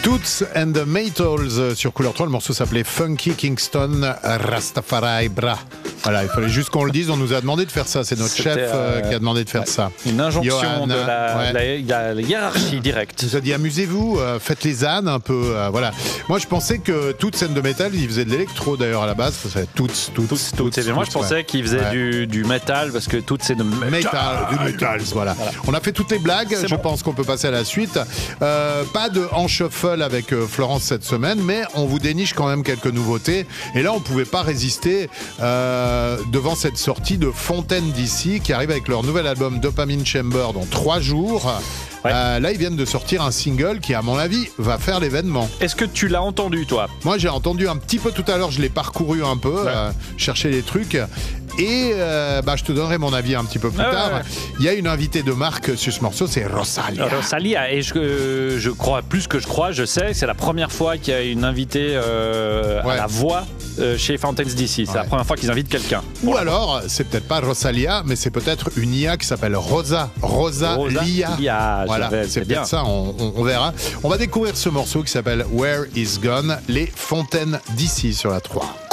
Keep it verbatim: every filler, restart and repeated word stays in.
Toots and the Maytals sur Couleur trois. Le morceau s'appelait Funky Kingston Rastafari Bra. Voilà, il fallait juste qu'on le dise. On nous a demandé de faire ça. C'est notre C'était, chef euh, qui a demandé de faire ouais, ça. Une injonction Johan, de la, ouais. la, la, la hiérarchie directe. Il nous a dit amusez-vous, euh, faites les ânes un peu. Euh, voilà. Moi, je pensais que toute scène de métal, il faisait de l'électro d'ailleurs à la base. Ça toutes, toutes, toutes. toutes, toutes. Moi, je pensais ouais. qu'il faisait ouais. du, du métal parce que toutes c'est de métal. Métal, du métal, voilà. voilà. On a fait toutes les blagues. C'est je bon. pense qu'on peut passer à la suite. Euh, pas de en shuffle avec euh, Florence cette semaine, mais on vous déniche quand même quelques nouveautés. Et là, on pouvait pas résister euh, devant cette sortie de Fontaine D C qui arrive avec leur nouvel album Dopamine Chamber dans trois jours. Ouais. Euh, là, ils viennent de sortir un single qui, à mon avis, va faire l'événement. Est-ce que tu l'as entendu, toi ? Moi, j'ai entendu un petit peu tout à l'heure. Je l'ai parcouru un peu, ouais. euh, chercher les trucs. Et euh, bah, je te donnerai mon avis un petit peu plus ah, tard. Ouais, ouais. Il y a une invitée de marque sur ce morceau, c'est Rosalia. Rosalia, et je, euh, je crois, plus que je crois, je sais, c'est la première fois qu'il y a une invitée euh, ouais. à la voix euh, chez Fontaine D C. C'est ouais. la première fois qu'ils invitent quelqu'un. Ou alors, c'est peut-être pas Rosalia, mais c'est peut-être une I A qui s'appelle Rosa. Rosa, Rosa Lia. Lia. Voilà, vais, c'est, c'est peut-être ça, on, on, on verra. On va découvrir ce morceau qui s'appelle Where Is Gone, les Fontaine D C sur la trois.